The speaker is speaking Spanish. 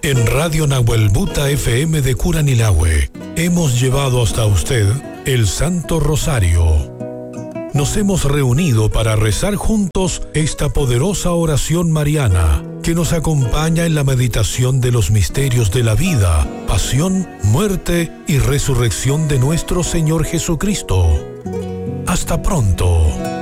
En Radio Nahuelbuta FM de Curanilahue hemos llevado hasta usted el Santo Rosario. Nos hemos reunido para rezar juntos esta poderosa oración mariana que nos acompaña en la meditación de los misterios de la vida, pasión, muerte y resurrección de nuestro Señor Jesucristo. Hasta pronto.